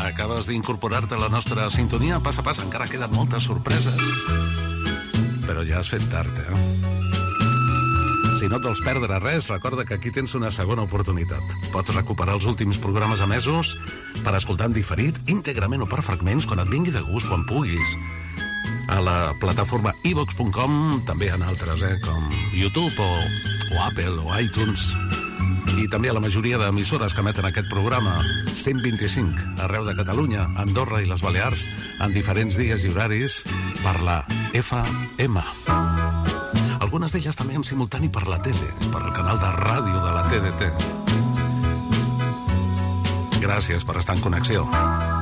Acabes d'incorporar-te a la nostra sintonia? Passa, encara queden moltes sorpreses. Però ja has fet tard, Si no et vols perdre res, recorda que aquí tens una segona oportunitat. Pots recuperar els últims programes emesos per escoltar en diferit, íntegrament o per fragments, quan et vingui de gust, quan puguis. A la plataforma iVox.com, també en altres, com YouTube o Apple o iTunes. I també a la majoria d'emissores que emeten aquest programa, 125 arreu de Catalunya, Andorra i les Balears, en diferents dies i horaris, per la FM. Algunes d'elles també en simultani per la tele, per el canal de ràdio de la TDT. Gràcies per estar en connexió.